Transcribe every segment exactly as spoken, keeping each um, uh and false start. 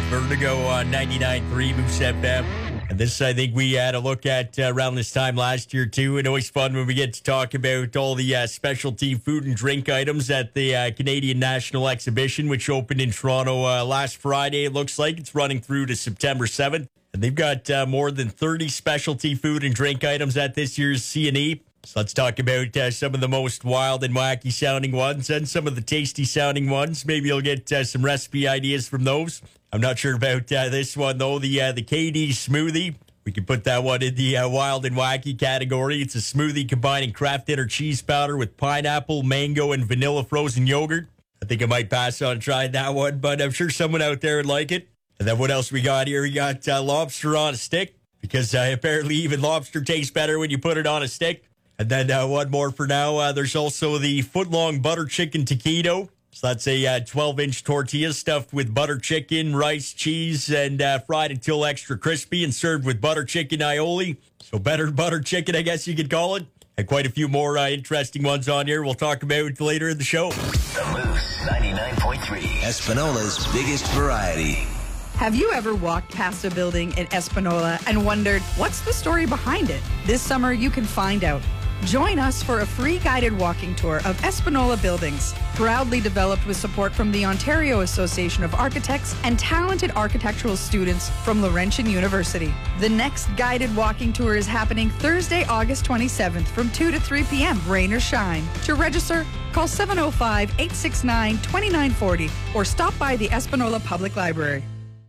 Vertigo on ninety-nine point three Moose F M. And this, I think we had a look at uh, around this time last year, too. And always fun when we get to talk about all the uh, specialty food and drink items at the uh, Canadian National Exhibition, which opened in Toronto uh, last Friday. It looks like it's running through to September seventh. And they've got uh, more than thirty specialty food and drink items at this year's C and E. So let's talk about uh, some of the most wild and wacky sounding ones and some of the tasty sounding ones. Maybe you'll get uh, some recipe ideas from those. I'm not sure about uh, this one, though. The uh, the K D smoothie. We can put that one in the uh, wild and wacky category. It's a smoothie combining Kraft Dinner cheese powder with pineapple, mango, and vanilla frozen yogurt. I think I might pass on trying that one, but I'm sure someone out there would like it. And then what else we got here? We got uh, lobster on a stick, because uh, apparently even lobster tastes better when you put it on a stick. And then uh, one more for now. Uh, there's also the foot-long butter chicken taquito. So that's a uh, twelve-inch tortilla stuffed with butter chicken, rice, cheese, and uh, fried until extra crispy and served with butter chicken aioli. So better butter chicken, I guess you could call it. And quite a few more uh, interesting ones on here we'll talk about later in the show. The Moose ninety-nine point three. Espanola's biggest variety. Have you ever walked past a building in Espanola and wondered, what's the story behind it? This summer, you can find out. Join us for a free guided walking tour of Espanola buildings, proudly developed with support from the Ontario Association of Architects and talented architectural students from Laurentian University. The next guided walking tour is happening Thursday, August twenty-seventh from two to three p.m., rain or shine. To register, call seven oh five, eight six nine, two nine four oh or stop by the Espanola Public Library.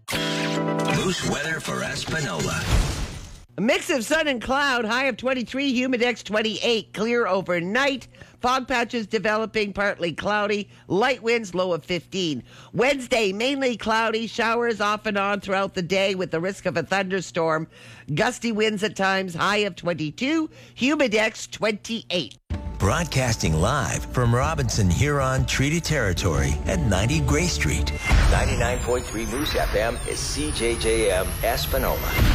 Moose weather for Espanola. A mix of sun and cloud, high of twenty-three, humidex twenty-eight, clear overnight. Fog patches developing, partly cloudy. Light winds, low of fifteen. Wednesday, mainly cloudy, showers off and on throughout the day with the risk of a thunderstorm. Gusty winds at times, high of twenty-two, humidex twenty-eight. Broadcasting live from Robinson Huron Treaty Territory at ninety Gray Street. ninety-nine point three Moose F M is C J J M Espanola.